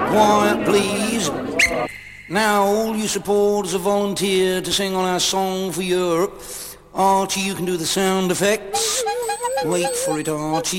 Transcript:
Quiet, please. Now, all you supporters have volunteered to sing on our song for Europe. Archie, you can do the sound effects. Wait for it, Archie.